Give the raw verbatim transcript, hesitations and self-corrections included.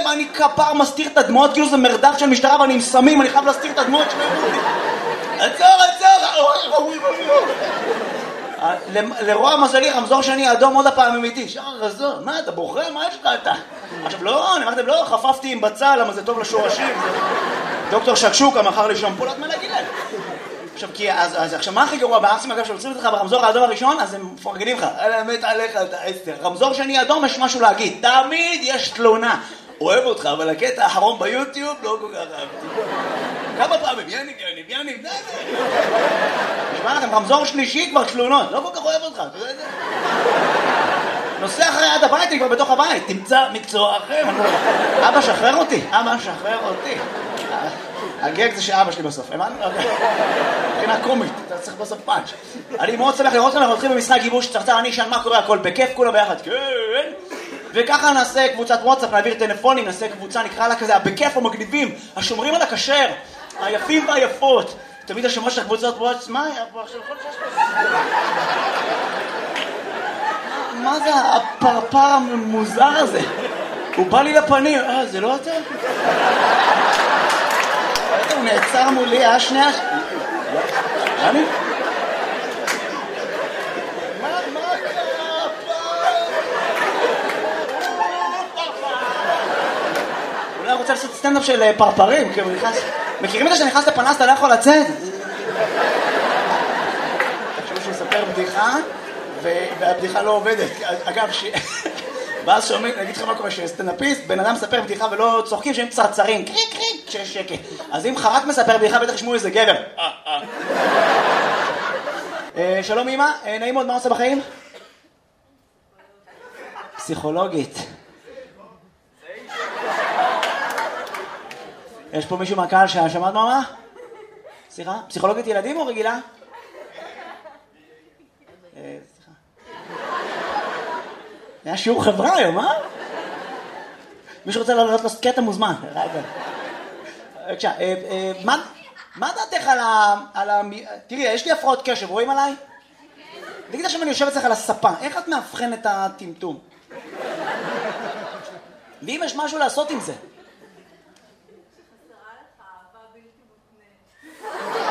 ואני כפר מסתיר את הדמות, כאילו זה מרדף של משטרה ואני עם סמים, אני חייב להסתיר את הדמות שלו. עצור, עצור! לרוע מזלי, רמזור שני אדום עוד הפעם אמיתי. שחר רזור, מה אתה בוחר? מה יש לך אתה? עכשיו לא, אני אמרתם לא, חפפתי עם בצל, למה זה טוב לשורשים. דוקטור שקשוקה מכר לי שמפולת מלא גילל. עכשיו, כי, אז, אז, עכשיו, מה הכי גרוע? בארצים, אגב, שעוצרים אותך ברמזור האדום הראשון, אז הם מפרגנים לך. אלה, מת עליך, אתה אסתר. רמזור שני אדום, יש משהו להגיד. תמיד יש תלונה. אוהב אותך, אבל הקטע האחרון ביוטיוב לא כל כך אהבתי. כמה פעמים? יניב, יניב, יניב, די, די. נשמע לכם, רמזור שלישי כבר תלונות. לא כל כך אוהב אותך, אתה יודע את זה? נוסע אחרי עד הבית, אני כבר בתוך הבית. תמצא מקצוע אחר. אבא, שחרר אותי. אבא, שחרר אותי. הגג זה שאבא שלי בסוף, הבנת? מבחינה קומית, אתה צריך בסוף פאנץ'. אני מאוד שמח לראות כאן, אנחנו הולכים במשחק גיבוש, צרצר, אני אשאל מה קורה, הכל בכיף, כולה ביחד, כן. וככה נעשה קבוצת וואטסאפ, נעביר טלפונים, נעשה קבוצה, נקרא לה כזה, הבכיף המגניבים, השומרים על הכשר, היפים והיפות. תמיד השומר של הקבוצות וואטסאפ, מה היה פה עכשיו? מה זה הפרפר המוזר הזה? הוא בא לי לפנים, אה, זה לא אתה? הוא נעצר מולי, אה, שנייה? אני? מה, מה קרה פה? אולי רוצה לעשות סטנדאפ של פרפרים, כי הוא נכנס... מכירים את זה שנכנס לפנס, אתה לא יכול לצאת? תחשבו שהוא יספר בדיחה, והבדיחה לא עובדת. אגב, ש... ואז שאומרים, נגיד לך מה קורה, שסטנדאפיסט, בן אדם מספר בדיחה ולא צוחקים, שהם צרצרים, קריק קריק, כשיש שקט. אז אם חרק מספר בדיחה, בטח ישמעו איזה גבר. שלום אמא, נעים מאוד, מה עושה בחיים? פסיכולוגית. יש פה מישהו מהקהל ששמעת מה? סליחה? פסיכולוגית ילדים או רגילה? סליחה. היה שיעור חברה היום, אה? מישהו רוצה לראות לו קטע מוזמן. בבקשה, מה דעתך על ה... תראי, יש לי הפרעות קשב, רואים עליי? תגיד עכשיו אני יושבת אצלך על הספה, איך את מאבחן את הטמטום? ואם יש משהו לעשות עם זה?